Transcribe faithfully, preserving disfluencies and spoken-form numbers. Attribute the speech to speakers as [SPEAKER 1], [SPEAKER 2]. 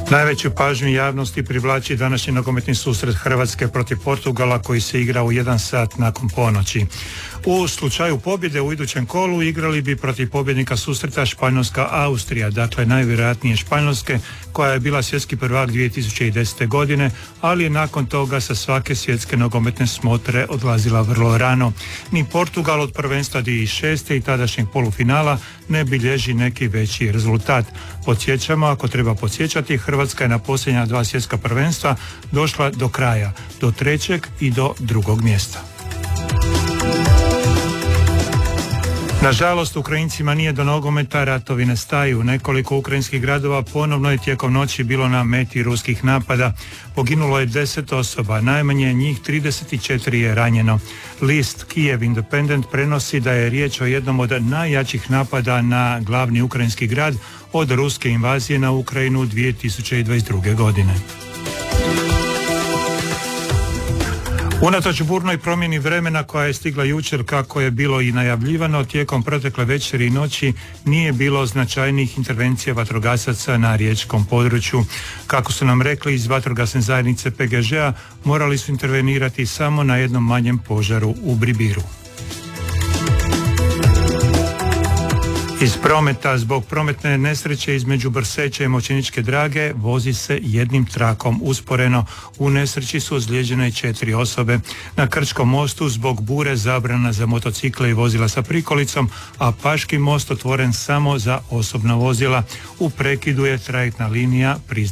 [SPEAKER 1] Najveću pažnju javnosti privlači današnji nogometni susret Hrvatske protiv Portugala koji se igra u jedan sat nakon ponoći. U slučaju pobjede u idućem kolu igrali bi protiv pobjednika susreta Španjolska-Austrija, dakle najvjerojatnije Španjolske koja je bila svjetski prvak dvije tisuće desete. godine, ali je nakon toga sa svake svjetske nogometne smotre odlazila vrlo rano. Ni Portugal od prvenstva dvije tisuće šeste. i tadašnjeg polufinala ne bilježi neki veći rezultat. Podsjećamo, ako treba podsjećati, Hrvatska je na posljednja dva svjetska prvenstva došla do kraja, do trećeg i do drugog mjesta. Nažalost, Ukrajincima nije do nogometa, ratovi ne staju. Nekoliko ukrajinskih gradova ponovno je tijekom noći bilo na meti ruskih napada. Poginulo je deset osoba, najmanje njih trideset četiri je ranjeno. List Kiev Independent prenosi da je riječ o jednom od najjačih napada na glavni ukrajinski grad od ruske invazije na Ukrajinu dvije tisuće dvadeset druge. godine. Unatoč burnoj promjeni vremena koja je stigla jučer kako je bilo i najavljivano, tijekom protekle večeri i noći nije bilo značajnih intervencija vatrogasaca na riječkom području. Kako su nam rekli iz vatrogasne zajednice P G Ž-a, morali su intervenirati samo na jednom manjem požaru u Bribiru. Iz prometa, zbog prometne nesreće između Brseća i Močeničke Drage vozi se jednim trakom usporeno. U nesreći su ozlijeđene četiri osobe. Na Krčkom mostu zbog bure zabrana za motocikle i vozila sa prikolicom, a Paški most otvoren samo za osobna vozila. U prekidu je trajektna linija Prizna